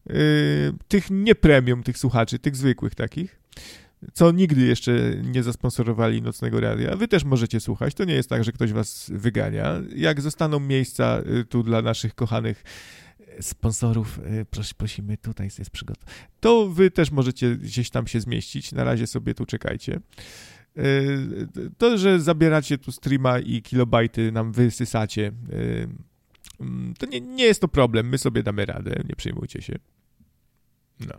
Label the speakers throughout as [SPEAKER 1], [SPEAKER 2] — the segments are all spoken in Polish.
[SPEAKER 1] tych nie premium, tych słuchaczy, tych zwykłych takich, co nigdy jeszcze nie zasponsorowali Nocnego Radia. Wy też możecie słuchać, to nie jest tak, że ktoś was wygania. Jak zostaną miejsca tu dla naszych kochanych sponsorów, prosimy, tutaj jest przygotowane, to wy też możecie gdzieś tam się zmieścić, na razie sobie tu czekajcie. To, że zabieracie tu streama i kilobajty nam wysysacie, to nie jest to problem, my sobie damy radę, nie przejmujcie się. No.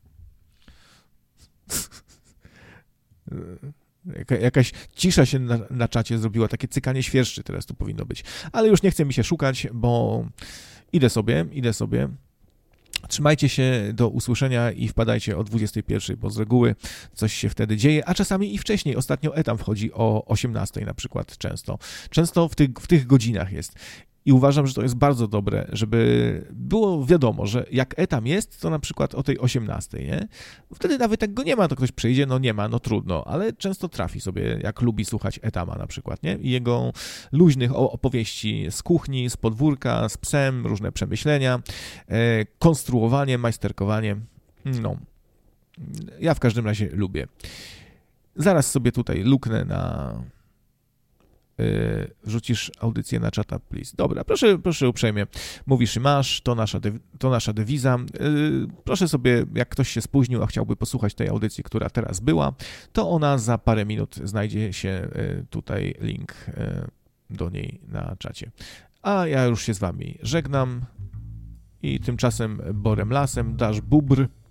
[SPEAKER 1] Jakaś cisza się na czacie zrobiła, takie cykanie świerszczy teraz tu powinno być. Ale już nie chce mi się szukać, bo idę sobie. Trzymajcie się, do usłyszenia i wpadajcie o 21, bo z reguły coś się wtedy dzieje, a czasami i wcześniej. Ostatnio etam wchodzi o 18 na przykład często. Często w tych godzinach jest. I uważam, że to jest bardzo dobre, żeby było wiadomo, że jak etam jest, to na przykład o tej 18, nie? Wtedy nawet jak go nie ma, to ktoś przyjdzie, no nie ma, no trudno, ale często trafi sobie, jak lubi słuchać etama na przykład, nie? I jego luźnych opowieści z kuchni, z podwórka, z psem, różne przemyślenia, konstruowanie, majsterkowanie, no. Ja w każdym razie lubię. Zaraz sobie tutaj luknę na... Wrzucisz audycję na czata, please. Dobra, proszę uprzejmie. Mówisz i masz, to nasza dewiza. Proszę sobie, jak ktoś się spóźnił, a chciałby posłuchać tej audycji, która teraz była, to ona za parę minut znajdzie się tutaj link do niej na czacie. A ja już się z wami żegnam i tymczasem Borem Lasem dasz bubr.